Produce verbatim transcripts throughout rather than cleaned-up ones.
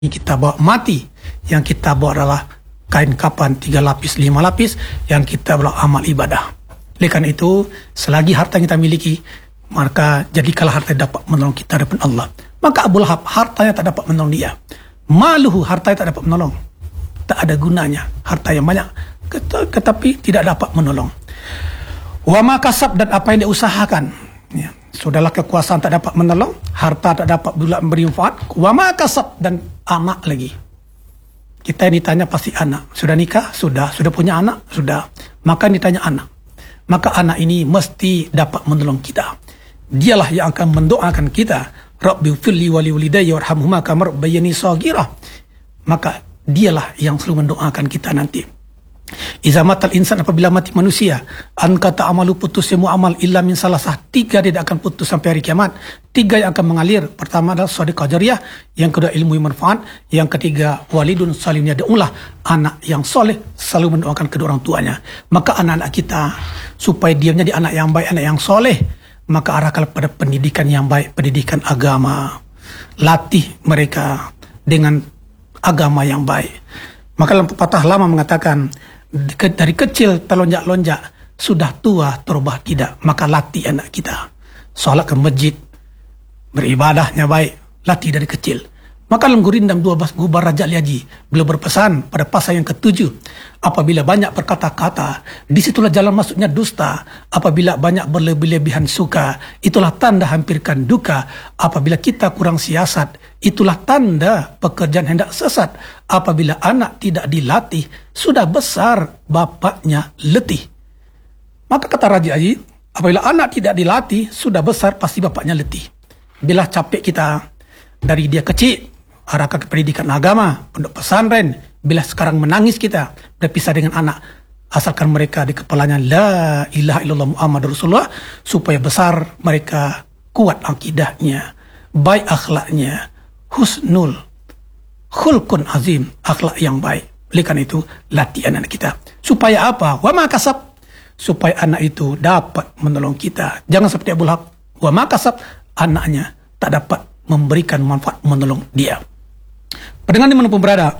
kita bawa mati, yang kita bawa adalah kain kapan tiga lapis, lima lapis, yang kita bawa amal ibadah. Oleh karena itu, selagi harta yang kita miliki, maka jadikanlah harta yang dapat menolong kita depan Allah. Maka Abu Lahab, hartanya tak dapat menolong dia. Maluhu, hartanya tak dapat menolong. Tak ada gunanya, harta yang banyak, tetapi tidak dapat menolong. Wa ma kasab, dan apa yang dia usahakan. Ya. Sudahlah kekuasaan tak dapat menolong, harta tak dapat pula memberi manfaat, wa ma kasab, dan anak lagi. Kita yang ditanya pasti anak. Sudah nikah? Sudah. Sudah punya anak? Sudah. Maka ditanya anak. Maka anak ini mesti dapat menolong kita. Dialah yang akan mendoakan kita. Rabbi firli wali walidayya warhamhuma kama rabbayani shaghira. Maka dialah yang selalu mendoakan kita nanti. Iza matal insan, apabila mati manusia, an kata amalu putus semua amal illa min salasah. Tiga dia tidak akan putus sampai hari kiamat. Tiga yang akan mengalir. Pertama adalah shadaqah jariyah, yang kedua ilmu yang manfaat, yang ketiga walidun salim yad'ulah, anak yang soleh selalu mendoakan kedua orang tuanya. Maka anak-anak kita supaya dia menjadi anak yang baik, anak yang soleh, maka arahkan pada pendidikan yang baik, pendidikan agama. Latih mereka dengan agama yang baik. Maka dalam pepatah lama mengatakan, dari kecil terlonjak-lonjak, sudah tua terubah tidak. Maka latih anak kita solat ke masjid, beribadahnya baik, latih dari kecil. Maka dalam Gurindam dua belas Gubar Raja Liaji beliau berpesan pada pasal yang ketujuh, apabila banyak berkata-kata, disitulah jalan masuknya dusta. Apabila banyak berlebih-lebihan suka, itulah tanda hampirkan duka. Apabila kita kurang siasat, itulah tanda pekerjaan hendak sesat. Apabila anak tidak dilatih, sudah besar bapaknya letih. Maka kata Raja Haji, apabila anak tidak dilatih, sudah besar pasti bapaknya letih. Bila capek kita dari dia kecil, arahkan ke pendidikan agama, pondok pesantren. Bila sekarang menangis kita berpisah dengan anak, asalkan mereka di kepalanya la ilaha illallah Muhammad Rasulullah, supaya besar mereka kuat akidahnya, baik akhlaknya, husnul khulqun azim, akhlak yang baik. Oleh karena itu, latih anak kita. Supaya apa? Wa ma kasab, supaya anak itu dapat menolong kita. Jangan seperti Abu Lahab, wa ma kasab, anaknya tak dapat memberikan manfaat menolong dia. Pendengar dimanapun berada,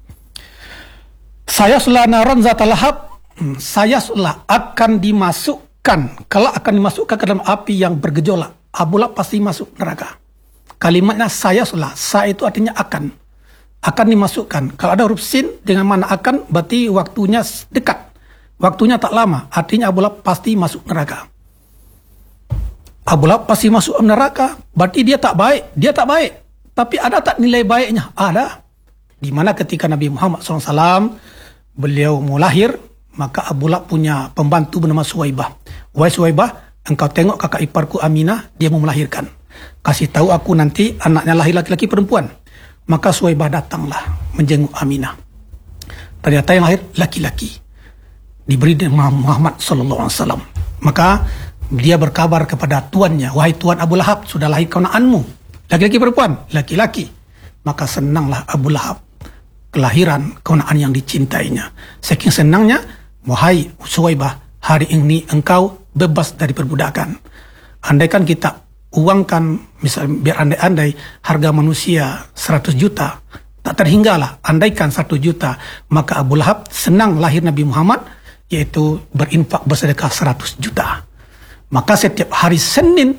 saya sulah naron zata lahab, saya sulah akan dimasukkan, kalau akan dimasukkan ke dalam api yang bergejolak. Abu Lahab pasti masuk neraka. Kalimatnya saya sulah, sa itu artinya akan, akan dimasukkan. Kalau ada huruf sin dengan mana akan, berarti waktunya dekat, waktunya tak lama, artinya Abu Lahab pasti masuk neraka. Abu Lahab pasti masuk neraka, berarti dia tak baik, dia tak baik. Tapi ada tak nilai baiknya? Ada. Di mana ketika Nabi Muhammad shallallahu alaihi wasallam beliau mau lahir, maka Abu Lahab punya pembantu bernama Suwaibah. Wahai Suwaibah, engkau tengok kakak iparku Aminah, dia mau melahirkan. Kasih tahu aku nanti anaknya lahir laki-laki perempuan. Maka Suwaibah datanglah menjenguk Aminah. Ternyata yang lahir laki-laki. Diberi nama Muhammad shallallahu alaihi wasallam. Maka dia berkabar kepada tuannya, wahai tuan Abu Lahab, sudah lahir keponakanmu. Laki-laki perempuan? Laki-laki. Maka senanglah Abu Lahab kelahiran keponakan yang dicintainya. Saking senangnya, wahai Suwaibah, hari ini engkau bebas dari perbudakan. Andaikan kita uangkan, misalnya biar andai-andai harga manusia seratus juta, tak terhinggalah, andaikan satu juta, maka Abu Lahab senang lahir Nabi Muhammad, yaitu berinfak bersedekah seratus juta. Maka setiap hari Senin,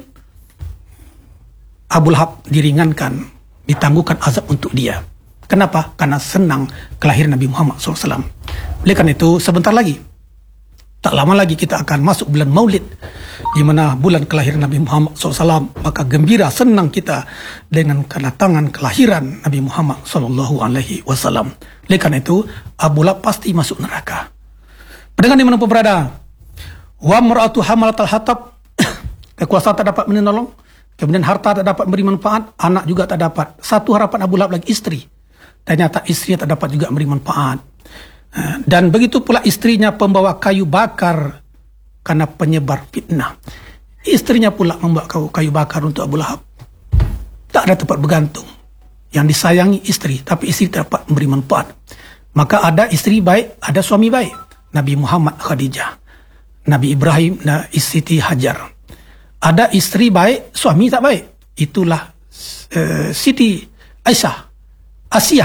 Abu Lahab diringankan, ditangguhkan azab untuk dia. Kenapa? Karena senang kelahiran Nabi Muhammad shallallahu alaihi wasallam. Oleh karena itu, sebentar lagi, tak lama lagi kita akan masuk bulan Maulid, di mana bulan kelahiran Nabi Muhammad shallallahu alaihi wasallam. Maka gembira, senang kita dengan kedatangan kelahiran Nabi Muhammad shallallahu alaihi wasallam. Oleh karena itu, Abu Lahab pasti masuk neraka. Pendengar dimanapun berada, wa mar'atu hamalatal hatab, kekuasaan tak dapat menolong, kemudian harta tak dapat memberi manfaat, anak juga tak dapat. Satu harapan Abu Lahab lagi, istri. Ternyata istrinya tak dapat juga memberi manfaat. Dan begitu pula istrinya pembawa kayu bakar karena penyebar fitnah. Istrinya pula membawa kayu bakar untuk Abu Lahab. Tak ada tempat bergantung. Yang disayangi istri, tapi istri tak dapat memberi manfaat. Maka ada istri baik, ada suami baik. Nabi Muhammad Khadijah, Nabi Ibrahim, Nabi Siti Hajar. Ada istri baik, suami tak baik. Itulah uh, Siti Aisyah, Asia